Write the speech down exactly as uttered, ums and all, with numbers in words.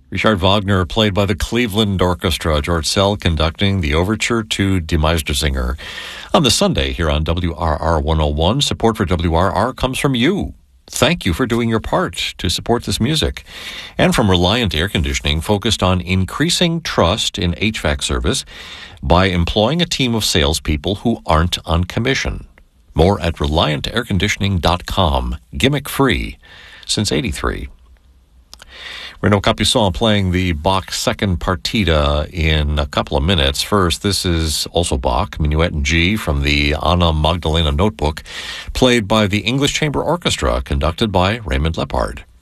Richard Wagner, played by the Cleveland Orchestra. George Sell conducting the overture to Die Meistersinger. On the Sunday here on W R R one oh one, support for W R R comes from you. Thank you for doing your part to support this music. And from Reliant Air Conditioning, focused on increasing trust in H V A C service by employing a team of salespeople who aren't on commission. More at reliant air conditioning dot com. Gimmick free since eighty-three. Renaud Capuçon playing the Bach Second Partita in a couple of minutes. First, this is also Bach, Minuet in G from the Anna Magdalena Notebook, played by the English Chamber Orchestra, conducted by Raymond Lepard.